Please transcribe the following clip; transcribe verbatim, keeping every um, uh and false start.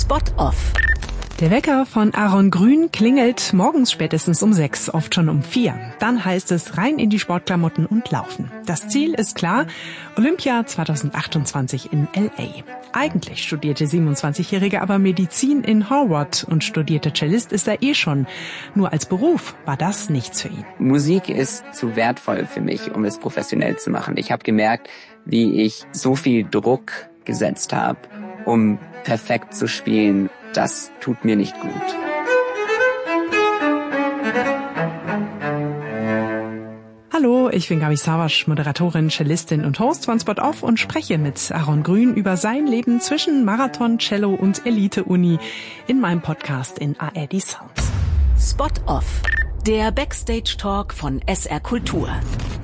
Spot Off. Der Wecker von Aaron Grün klingelt morgens spätestens um sechs, oft schon um vier. Dann heißt es rein in die Sportklamotten und laufen. Das Ziel ist klar, Olympia zwanzig achtundzwanzig in L A. Eigentlich studierte siebenundzwanzigjährige aber Medizin in Harvard und studierte Cellist ist er eh schon. Nur als Beruf war das nichts für ihn. Musik ist zu wertvoll für mich, um es professionell zu machen. Ich habe gemerkt, wie ich so viel Druck gesetzt habe, um perfekt zu spielen. Das tut mir nicht gut. Hallo, ich bin Gabi Savasch, Moderatorin, Cellistin und Host von Spot Off und spreche mit Aaron Grün über sein Leben zwischen Marathon, Cello und Elite-Uni in meinem Podcast in A R D Sounds. Spot Off, der Backstage-Talk von S R Kultur.